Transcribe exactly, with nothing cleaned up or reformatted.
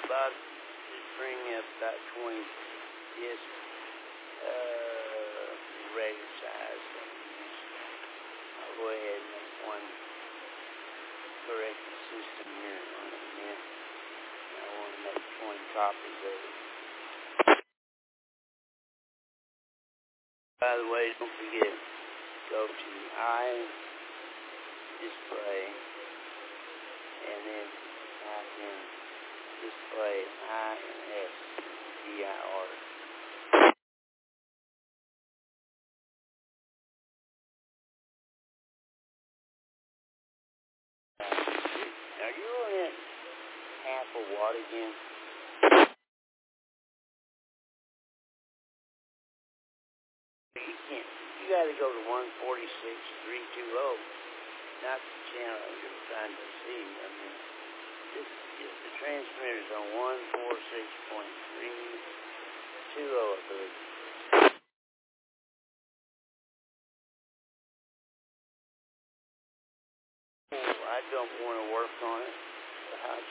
about, just bring up about twenty disc uh, regular size. I'll go ahead and make one corrected system here on it again. I want to make twenty copies of it. By the way, don't forget, go to I display and then type in display I and S D I R. Now you only at half a watt again. You can't. You got to go to one forty-six three twenty, not the channel you're trying to see. I mean, this is the transmitter's on one forty-six point three twenty, I believe. I don't want to work on it.